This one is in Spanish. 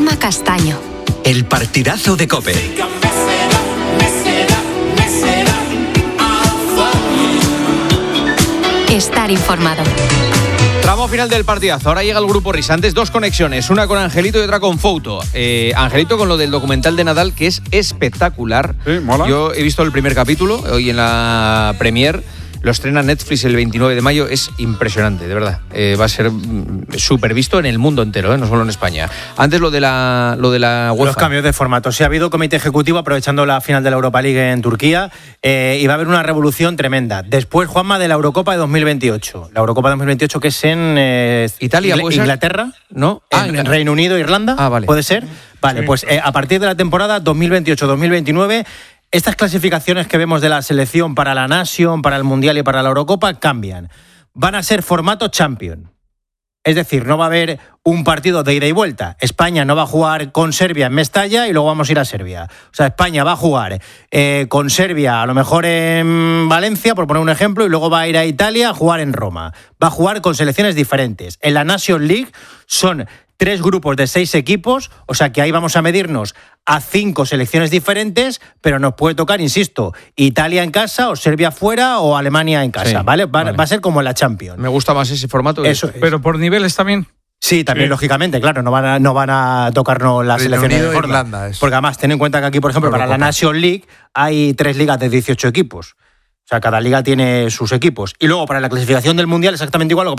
Juanma Castaño. El partidazo de COPE. Estar informado. Tramo final del partidazo. Ahora llega el grupo Risa. Antes 2 conexiones, una con Angelito y otra con Fouto. Angelito con lo del documental de Nadal, que es espectacular. Sí, mola. Yo he visto el primer capítulo hoy en la Premier. Lo estrena Netflix el 29 de mayo. Es impresionante, de verdad. Va a ser súper visto en el mundo entero, no solo en España. Antes lo de la UEFA. Los cambios de formato. Sí, ha habido comité ejecutivo aprovechando la final de la Europa League en Turquía y va a haber una revolución tremenda. Después, Juanma, de la Eurocopa de 2028. La Eurocopa de 2028 que es en Italia, ¿puede ser? Inglaterra, ¿No? En Reino Unido, Irlanda. Vale. ¿Puede ser? Vale, sí. Pues a partir de la temporada 2028-2029... estas clasificaciones que vemos de la selección para la Nation, para el Mundial y para la Eurocopa cambian. Van a ser formato Champions. Es decir, no va a haber un partido de ida y vuelta. España no va a jugar con Serbia en Mestalla y luego vamos a ir a Serbia. O sea, España va a jugar con Serbia, a lo mejor en Valencia, por poner un ejemplo, y luego va a ir a Italia a jugar en Roma. Va a jugar con selecciones diferentes. En la Nation League son 3 grupos de 6 equipos, o sea que ahí vamos a medirnos a 5 selecciones diferentes, pero nos puede tocar, insisto, Italia en casa o Serbia fuera o Alemania en casa, sí, ¿vale? Va a ser como en la Champions. Me gusta más ese formato. Eso es. Pero por niveles también. Sí, también, sí, lógicamente, claro, no van a tocarnos las selecciones de Irlanda. Porque además, ten en cuenta que aquí, por ejemplo, para la Nation League hay 3 ligas de 18 equipos. O sea, cada liga tiene sus equipos. Y luego, para la clasificación del Mundial, exactamente igual.